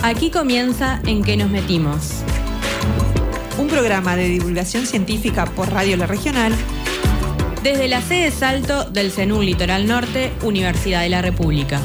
Aquí comienza En qué nos metimos. Un programa de divulgación científica por Radio La Regional. Desde la sede Salto del CENUR Litoral Norte, Universidad de la República.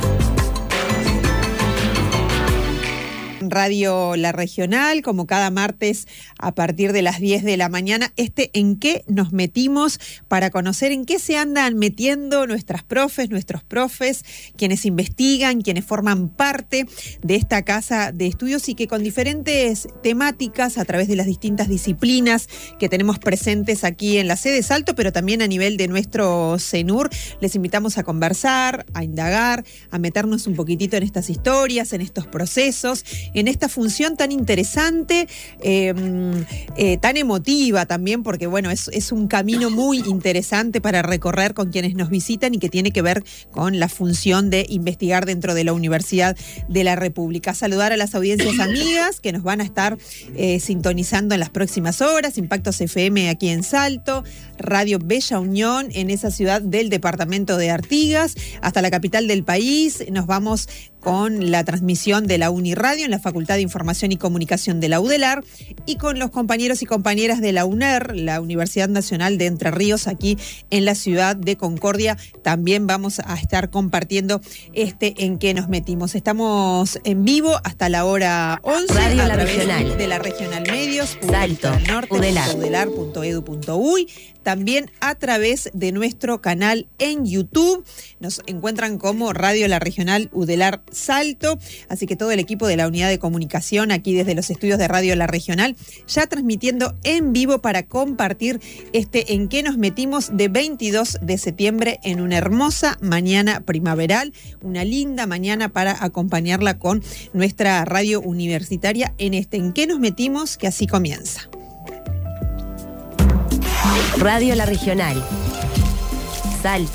Radio La Regional, como cada martes a partir de las 10 de la mañana, ¿en qué nos metimos? Para conocer en qué se andan metiendo nuestros profes, quienes investigan, quienes forman parte de esta casa de estudios y que con diferentes temáticas a través de las distintas disciplinas que tenemos presentes aquí en la sede Salto, pero también a nivel de nuestro CENUR, les invitamos a conversar, a indagar, a meternos un poquitito en estas historias, en estos procesos, en esta función tan interesante, tan emotiva también, porque bueno, es un camino muy interesante para recorrer con quienes nos visitan y que tiene que ver con la función de investigar dentro de la Universidad de la República. Saludar a las audiencias amigas que nos van a estar sintonizando en las próximas horas, Impactos FM aquí en Salto, Radio Bella Unión en esa ciudad del departamento de Artigas, hasta la capital del país. Nos vamos con la transmisión de la Uniradio en la Facultad de Información y Comunicación de la UDELAR y con los compañeros y compañeras de la UNER, la Universidad Nacional de Entre Ríos, aquí en la ciudad de Concordia. También vamos a estar compartiendo en qué nos metimos. Estamos en vivo hasta la hora 11 Radio a La través Regional. de la Regional Medios, Salto, udelar.edu.uy, también a través de nuestro canal en YouTube. Nos encuentran como Radio La Regional UDELAR Salto, así que todo el equipo de la unidad de comunicación aquí desde los estudios de Radio La Regional ya transmitiendo en vivo para compartir en qué nos metimos de 22 de septiembre en una hermosa mañana primaveral, una linda mañana para acompañarla con nuestra radio universitaria en qué nos metimos, que así comienza. Radio La Regional. Salto.